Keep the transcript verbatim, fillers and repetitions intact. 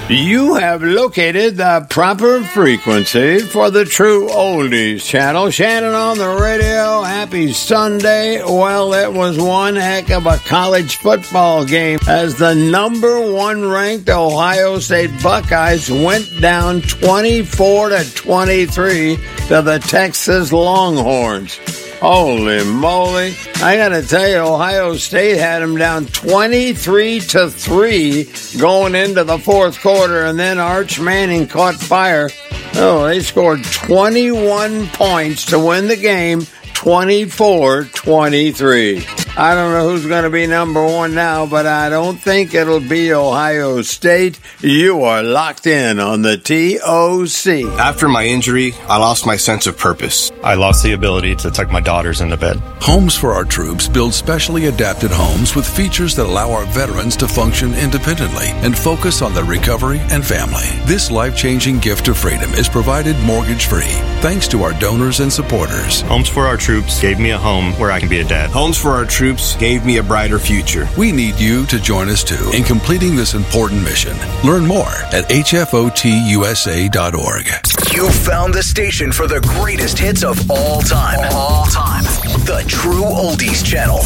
You have located the proper frequency for the True Oldies channel. Shannon on the radio. Happy Sunday. Well, it was one heck of a college football game as the number one ranked Ohio State Buckeyes went down twenty-four to twenty-three to the Texas Longhorns. Holy moly. I got to tell you, Ohio State had them down twenty-three to three going into the fourth quarter, and then Arch Manning caught fire. Oh, they scored twenty-one points to win the game, twenty-four twenty-three. I don't know who's going to be number one now, but I don't think it'll be Ohio State. You are locked in on the T O C. After my injury, I lost my sense of purpose. I lost the ability to tuck my daughters into bed. Homes for Our Troops build specially adapted homes with features that allow our veterans to function independently and focus on their recovery and family. This life-changing gift of freedom is provided mortgage-free thanks to our donors and supporters. Homes for Our Troops gave me a home where I can be a dad. Homes for Our Troops gave me a brighter future. We need you to join us too in completing this important mission. Learn more at H F O T U S A dot org. You found the station for the greatest hits of all time. All time. The True Oldies Channel.